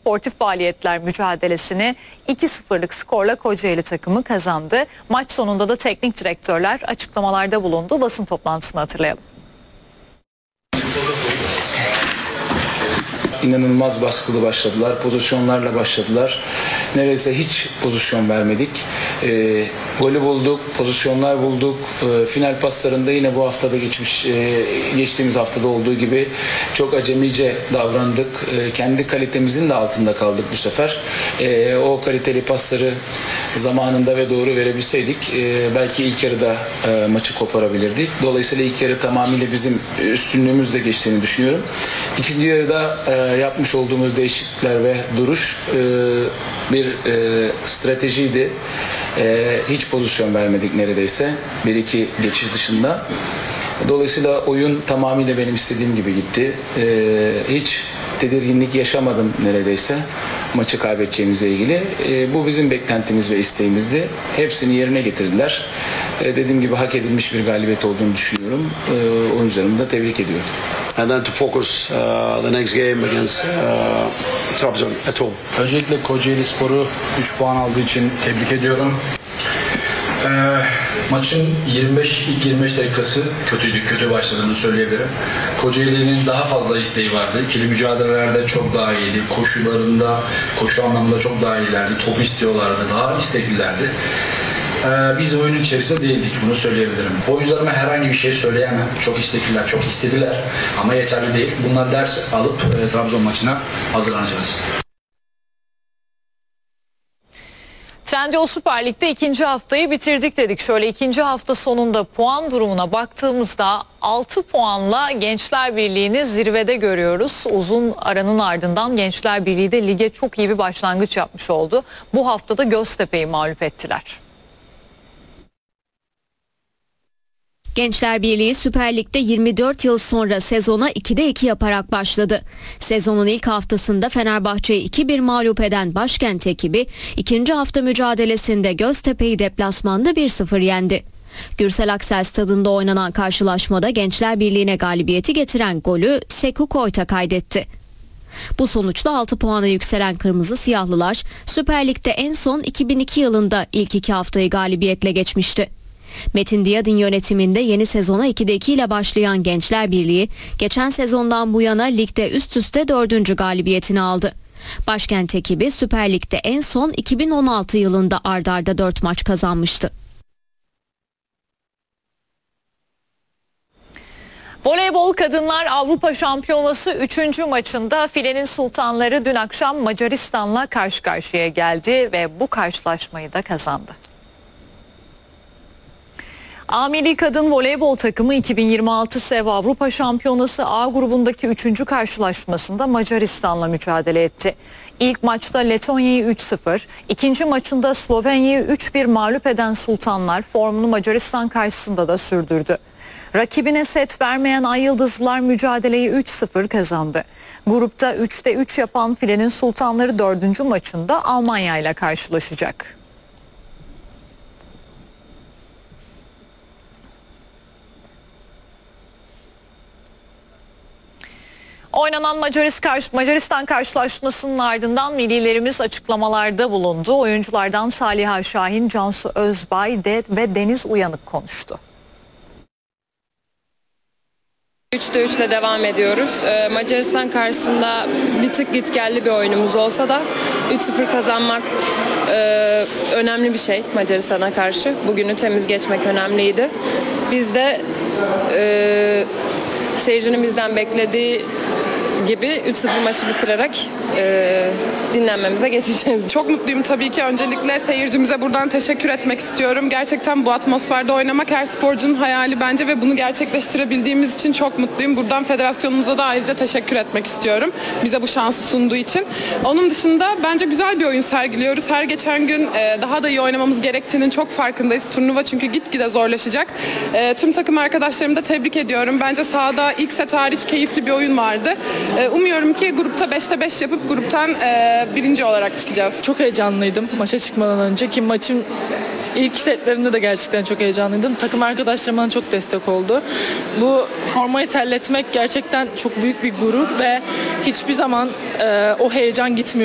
sportif faaliyetler mücadelesini 2-0'lık skorla Kocaeli takımı kazandı. Maç sonunda da teknik direktörler açıklamalarda bulundu. Basın toplantısını hatırlayalım. İnanılmaz baskılı başladılar. Pozisyonlarla başladılar. Neredeyse hiç pozisyon vermedik. Golü bulduk, pozisyonlar bulduk. Final paslarında yine bu haftada geçtiğimiz haftada olduğu gibi çok acemice davrandık. Kendi kalitemizin de altında kaldık bu sefer. O kaliteli pasları zamanında ve doğru verebilseydik belki ilk yarıda maçı koparabilirdik. Dolayısıyla ilk yarı tamamıyla bizim üstünlüğümüzle geçtiğini düşünüyorum. İkinci yarıda yapmış olduğumuz değişiklikler ve duruş bir stratejiydi. Hiç pozisyon vermedik neredeyse. 1-2 geçiş dışında. Dolayısıyla oyun tamamıyla benim istediğim gibi gitti. Hiç tedirginlik yaşamadım neredeyse maçı kaybedeceğimizle ilgili. Bu bizim beklentimiz ve isteğimizdi. Hepsini yerine getirdiler. Dediğim gibi hak edilmiş bir galibiyet olduğunu düşünüyorum. Oyuncularımı da tebrik ediyorum. And then to focus the next game against Trabzon at home. Öncelikle Kocaeli Spor'u 3 puan aldığı için tebrik ediyorum. Maçın ilk 25 dakikası kötü başladığını söyleyebilirim. Kocaeli'nin daha fazla isteği vardı. İkili mücadelelerde çok daha iyiydi. Koşu anlamında çok daha iyilerdi. Topu istiyorlardı, daha isteklilerdi. Biz oyunun içerisinde değildik, bunu söyleyebilirim. Oyuncularıma herhangi bir şey söyleyemem. Çok istekliler, çok istediler ama yeterli değil. Bundan ders alıp Trabzon maçına hazırlanacağız. Trendyol Süper Lig'de ikinci haftayı bitirdik dedik. Şöyle ikinci hafta sonunda puan durumuna baktığımızda 6 puanla Gençler Birliği'ni zirvede görüyoruz. Uzun aranın ardından Gençler Birliği de lige çok iyi bir başlangıç yapmış oldu. Bu haftada Göztepe'yi mağlup ettiler. Gençler Birliği Süper Lig'de 24 yıl sonra sezona 2'de 2 yaparak başladı. Sezonun ilk haftasında Fenerbahçe'yi 2-1 mağlup eden başkent ekibi ikinci hafta mücadelesinde Göztepe'yi deplasmanda 1-0 yendi. Gürsel Aksel stadında oynanan karşılaşmada Gençler Birliği'ne galibiyeti getiren golü Sekou Koyta kaydetti. Bu sonuçla 6 puana yükselen Kırmızı Siyahlılar Süper Lig'de en son 2002 yılında ilk 2 haftayı galibiyetle geçmişti. Metin Diyadin yönetiminde yeni sezona 2'de 2 ile başlayan Gençler Birliği, geçen sezondan bu yana ligde üst üste 4. galibiyetini aldı. Başkent ekibi Süper Lig'de en son 2016 yılında art arda 4 maç kazanmıştı. Voleybol Kadınlar Avrupa Şampiyonası 3. maçında filenin sultanları dün akşam Macaristan'la karşı karşıya geldi ve bu karşılaşmayı da kazandı. A Milli Kadın Voleybol takımı 2026 SEV Avrupa Şampiyonası A grubundaki 3. karşılaşmasında Macaristan'la mücadele etti. İlk maçta Letonya'yı 3-0, ikinci maçında Slovenya'yı 3-1 mağlup eden Sultanlar formunu Macaristan karşısında da sürdürdü. Rakibine set vermeyen Ay Yıldızlılar mücadeleyi 3-0 kazandı. Grupta 3'te 3 yapan filenin Sultanları 4. maçında Almanya ile karşılaşacak. Oynanan Macaristan karşılaşmasının ardından millilerimiz açıklamalarda bulundu. Oyunculardan Saliha Şahin, Cansu Özbay ve Deniz Uyanık konuştu. 3'te 3 ile devam ediyoruz. Macaristan karşısında bir tık gitgelli bir oyunumuz olsa da 3-0 kazanmak önemli bir şey Macaristan'a karşı. Bugünü temiz geçmek önemliydi. Biz de seyircinin bizden beklediği gibi 3-0 maçı bitirerek dinlenmemize geçeceğiz. Çok mutluyum tabii ki. Öncelikle seyircimize buradan teşekkür etmek istiyorum. Gerçekten bu atmosferde oynamak her sporcunun hayali bence ve bunu gerçekleştirebildiğimiz için çok mutluyum. Buradan federasyonumuza da ayrıca teşekkür etmek istiyorum. Bize bu şansı sunduğu için. Onun dışında bence güzel bir oyun sergiliyoruz. Her geçen gün daha da iyi oynamamız gerektiğinin çok farkındayız. Turnuva çünkü gitgide zorlaşacak. Tüm takım arkadaşlarımı da tebrik ediyorum. Bence sahada ilk set hariç keyifli bir oyun vardı. Umuyorum ki grupta 5'te 5 yapıp gruptan birinci olarak çıkacağız. Çok heyecanlıydım maça çıkmadan önce ki maçın ilk setlerinde de gerçekten çok heyecanlıydım. Takım arkadaşlarım bana çok destek oldu. Bu formayı terletmek gerçekten çok büyük bir gurur ve hiçbir zaman o heyecan gitmiyor.